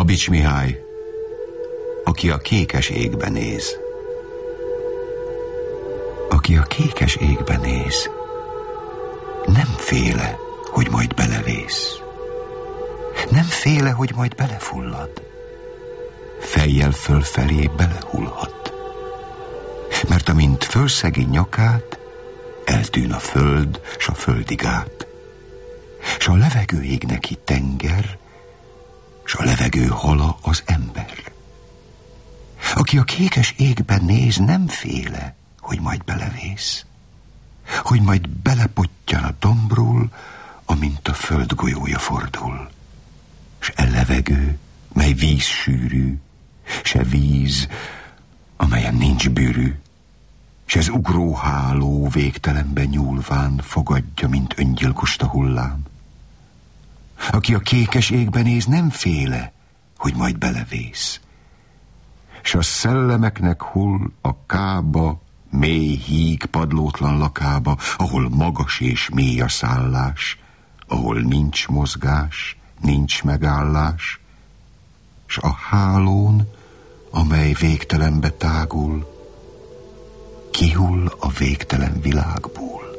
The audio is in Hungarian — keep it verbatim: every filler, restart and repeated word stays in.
Babics Mihály, aki a kékes égbe néz. Aki a kékes égbe néz, nem féle, hogy majd belevész. Nem féle, hogy majd belefullad. Fejjel fölfelé belehullhat. Mert amint fölszegi nyakát, eltűn a föld, s a földigát. S a levegő ég neki tenger, s a levegő hala az ember. Aki a kékes égben néz, nem féle, hogy majd belevész. Hogy majd belepottyan a dombról, amint a föld golyója fordul. S e levegő, mely vízsűrű, se víz, amelyen nincs bűrű, s ez ugró háló végtelenben nyúlván fogadja, mint öngyilkosta hullám. Aki a kékes égben néz, nem féle, hogy majd belevész. S a szellemeknek hull a kába, mély híg padlótlan lakába, ahol magas és mély a szállás, ahol nincs mozgás, nincs megállás, s a hálón, amely végtelenbe tágul, kihull a végtelen világból.